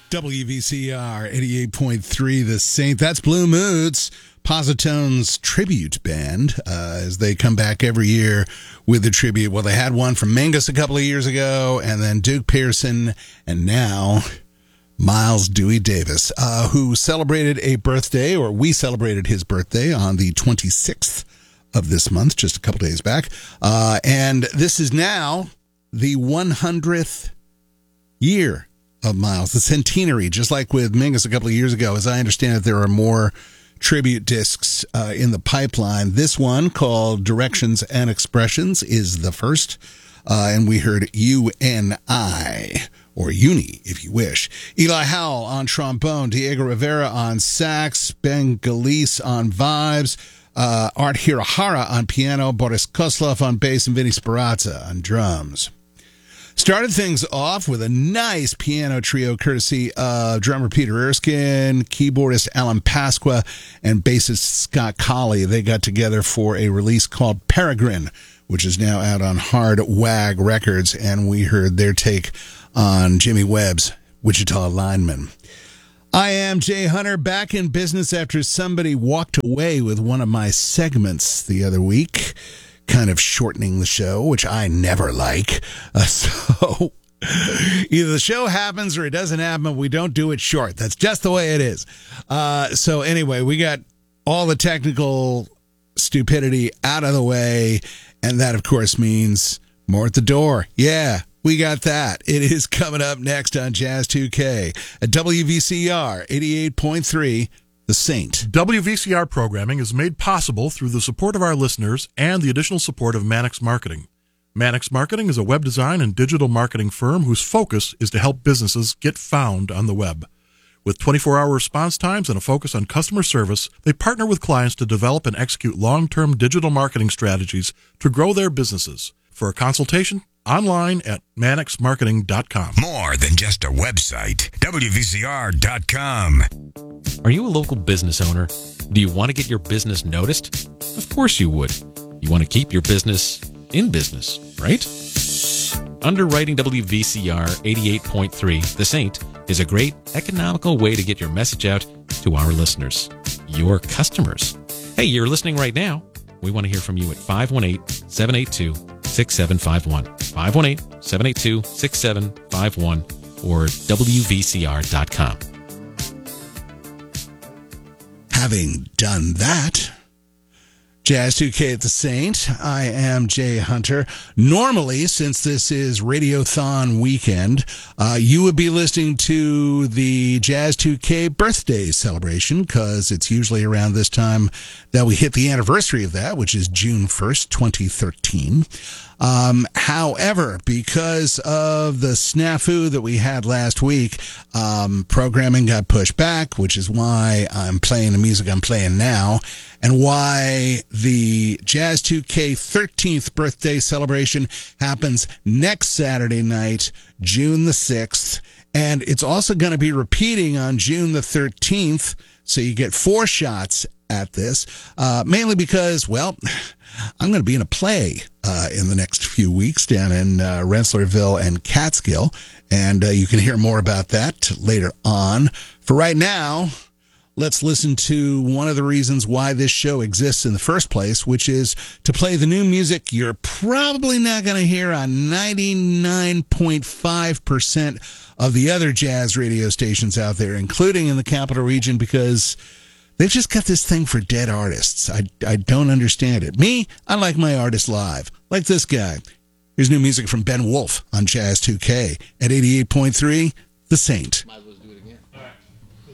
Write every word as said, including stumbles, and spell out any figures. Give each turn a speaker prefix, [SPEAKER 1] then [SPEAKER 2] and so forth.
[SPEAKER 1] W V C R eighty-eight point three The Saint. That's Blue Moods, Positone's tribute band, uh, as they come back every year with a tribute. Well, they had one from Mingus a couple of years ago, and then Duke Pearson, and now Miles Dewey Davis, uh, who celebrated a birthday, or we celebrated his birthday on the twenty-sixth of this month, just a couple days back. Uh, and this is now the one hundredth year of Miles, the centenary, just like with Mingus a couple of years ago. As I understand it, there are more tribute discs uh, in the pipeline. This one, called Directions and Expressions, is the first. Uh, and we heard U N I, or Uni, if you wish. Eli Howell on trombone, Diego Rivera on sax, Ben Galise on vibes, uh, Art Hirahara on piano, Boris Koslov on bass, and Vinny Speranza on drums. Started things off with a nice piano trio courtesy of drummer Peter Erskine, keyboardist Alan Pasqua, and bassist Scott Colley. They got together for a release called Peregrine, which is now out on Hard Wag Records, and we heard their take on Jimmy Webb's Wichita Lineman. I am Jay Hunter, back in business after somebody walked away with one of my segments the other week, kind of shortening the show, which I never like. Uh, so either the show happens or it doesn't happen, but we don't do it short. That's just the way it is. Uh, so anyway, we got all the technical stupidity out of the way, and that, of course, means more at the door. Yeah, we got that. It is coming up next on Jazz two K at W V C R eighty-eight point three The Saint.
[SPEAKER 2] W V C R programming is made possible through the support of our listeners and the additional support of Mannix Marketing. Mannix Marketing is a web design and digital marketing firm whose focus is to help businesses get found on the web. With twenty-four hour response times and a focus on customer service, they partner with clients to develop and execute long-term digital marketing strategies to grow their businesses. For a consultation, online at mannix marketing dot com.
[SPEAKER 3] More than just a website. W V C R dot com.
[SPEAKER 4] Are you a local business owner? Do you want to get your business noticed? Of course you would. You want to keep your business in business, right? Underwriting W V C R eighty-eight point three The Saint is a great economical way to get your message out to our listeners, your customers. Hey, you're listening right now. We want to hear from you at five one eight, seven eight two, six seven five one, five one eight, seven eight two, six seven five one, or W V C R dot com.
[SPEAKER 1] Having done that, Jazz two K at the Saint, I am Jay Hunter. Normally, since this is Radiothon weekend, uh, you would be listening to the Jazz two K birthday celebration, because it's usually around this time that we hit the anniversary of that, which is June first, twenty thirteen. Um, however, because of the snafu that we had last week, um, programming got pushed back, which is why I'm playing the music I'm playing now, and why the Jazz two K thirteenth birthday celebration happens next Saturday night, June the sixth, and it's also going to be repeating on June the thirteenth, so you get four shots at this, uh, mainly because, well, I'm going to be in a play uh, in the next few weeks down in uh, Rensselaerville and Catskill, and uh, you can hear more about that later on. For right now, let's listen to one of the reasons why this show exists in the first place, which is to play the new music you're probably not going to hear on ninety-nine point five percent of the other jazz radio stations out there, including in the capital region, because they've just got this thing for dead artists. I, I don't understand it. Me, I like my artists live, like this guy. Here's new music from Ben Wolf on Jazz two K at eighty-eight point three The Saint.